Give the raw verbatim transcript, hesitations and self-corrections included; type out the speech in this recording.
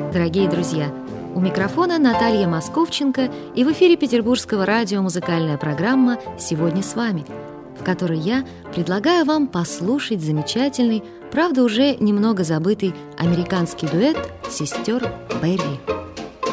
Дорогие друзья, у микрофона Наталья Московченко, и в эфире Петербургского радио музыкальная программа «Сегодня с вами», в которой я предлагаю вам послушать замечательный, правда уже немного забытый американский дуэт сестер Берри.